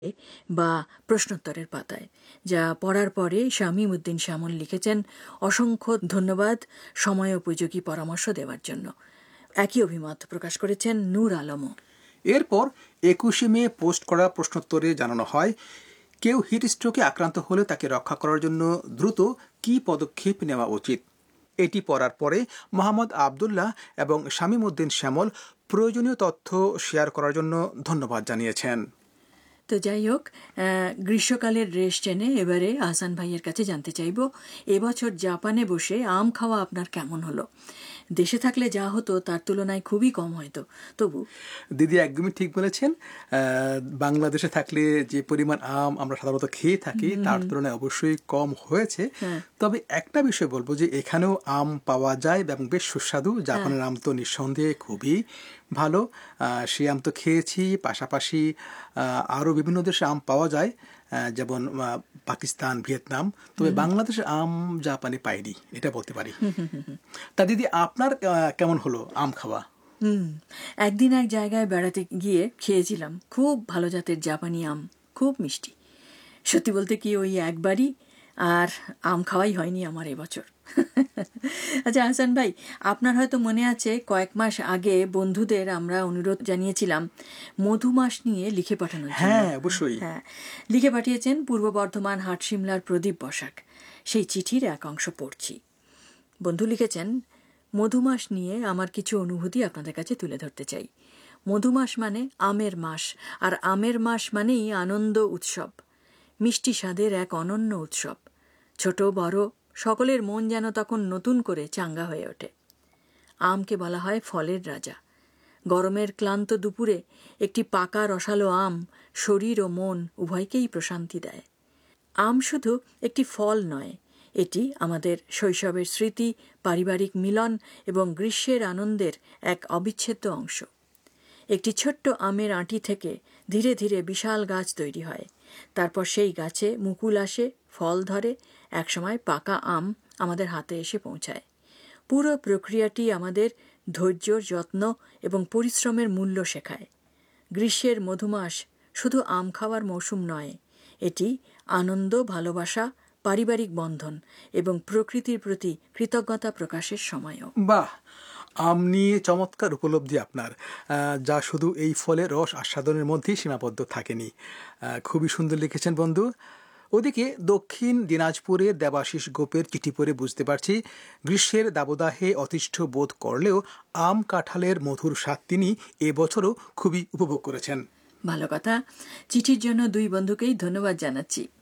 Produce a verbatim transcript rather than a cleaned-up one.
বা প্রশ্নোত্তরের পাতায়, যা পড়ার পরে শামীম উদ্দিন শ্যামল লিখেছেন, অসংখ্য ধন্যবাদ সময় উপযোগী পরামর্শ দেওয়ার জন্য। একই অভিমত প্রকাশ করেছেন নূর আলমও। এরপর একুশে মে পোস্ট করা প্রশ্নোত্তরে জানানো হয়, কেউ হিট স্ট্রোকে আক্রান্ত হলে তাকে রক্ষা করার জন্য দ্রুত কী পদক্ষেপ নেওয়া উচিত। এটি পড়ার পরে মোহাম্মদ আবদুল্লাহ এবং শামীম উদ্দিন শ্যামল প্রয়োজনীয় তথ্য শেয়ার করার জন্য ধন্যবাদ জানিয়েছেন। তো যাই হোক, গ্রীষ্মকালের রেশ টেনে এবারে আহসান ভাইয়ের কাছে জানতে চাইব, এবছর জাপানে বসে আম খাওয়া আপনার কেমন হলো? দেশে থাকলে যা হতো তার তুলনায় খুবই কম হয়তো, তবু। দিদি একদমই ঠিক বলেছেন। বাংলাদেশে থাকলে যে পরিমাণ আম আমরা সাধারণত খেয়ে থাকি তার তুলনায় অবশ্যই কম হয়েছে। তবে একটা বিষয় বলবো যে এখানেও আম পাওয়া যায় এবং বেশ সুস্বাদু। জাপানের আম তো নিঃসন্দেহে খুবই ভালো, সে আম তো খেয়েছি। পাশাপাশি আরও বিভিন্ন দেশে আম পাওয়া যায়, যেমন পাকিস্তান, ভিয়েতনাম। তবে বাংলাদেশের আম জাপানে পাইনি, এটা বলতে পারি। তা দিদি, আপনার কেমন হলো আম খাওয়া? হুম একদিন এক জায়গায় বেড়াতে গিয়ে খেয়েছিলাম খুব ভালো জাতের জাপানি আম, খুব মিষ্টি। সত্যি বলতে কি ওই একবারই, আর আম খাওয়াই হয়নি আমার এবছর। আচ্ছা হাসান ভাই, আপনার হয়তো মনে আছে কয়েক মাস আগে বন্ধুদের আমরা অনুরোধ জানিয়েছিলাম মধুমাস নিয়ে লিখে পাঠানোর জন্য। হ্যাঁ, অবশ্যই। হ্যাঁ, লিখে পাঠিয়েছেন পূর্ব বর্ধমান হাটশিমলার প্রদীপ বসাক। সেই চিঠির এক অংশ পড়ছি। বন্ধু লিখেছেন, মধুমাস নিয়ে আমার কিছু অনুভূতি আপনাদের কাছে তুলে ধরতে চাই। মধুমাস মানে আমের মাস, আর আমের মাস মানেই আনন্দ উৎসব, মিষ্টি স্বাদের এক অনন্য উৎসব। ছোট বড় সকলের মন যেন তখন নতুন করে চাঙ্গা হয়ে ওঠে। আমকে বলা হয় ফলের রাজা। গরমের ক্লান্ত দুপুরে একটি পাকা রসালো আম শরীর ও মন উভয়কেই প্রশান্তি দেয়। আম শুধু একটি ফল নয়, এটি আমাদের শৈশবের স্মৃতি, পারিবারিক মিলন এবং গ্রীষ্মের আনন্দের এক অবিচ্ছেদ্য অংশ। একটি ছোট্ট আমের আঁটি থেকে ধীরে ধীরে বিশাল গাছ তৈরি হয়। তারপর সেই গাছে মুকুল আসে, ফল ধরে, একসময় পাকা আম আমাদের হাতে এসে পৌঁছায়। পুরো প্রক্রিয়াটি আমাদের ধৈর্য, যত্ন এবং পরিশ্রমের মূল্য শেখায়। গ্রীষ্মের মধুমাস শুধু আম খাওয়ার মৌসুম নয়, এটি আনন্দ, ভালোবাসা, পারিবারিক বন্ধন এবং প্রকৃতির প্রতি কৃতজ্ঞতা প্রকাশের সময়ও। বাহ, আম নিয়ে চমৎকার উপলব্ধি আপনার, যা শুধু এই ফলের রস আস্বাদনের মধ্যেই সীমাবদ্ধ থাকেনি। খুবই সুন্দর লিখেছেন বন্ধু। ওদিকে দক্ষিণ দিনাজপুরের দেবাশিস গোপের চিঠি পড়ে বুঝতে পারছি গ্রীষ্মের দাবদাহে অতিষ্ঠ বোধ করলেও আম কাঁঠালের মধুর স্বাদ তিনি এবছরও খুবই উপভোগ করেছেন। ভালো কথা। চিঠির জন্য দুই বন্ধুকেই ধন্যবাদ জানাচ্ছি।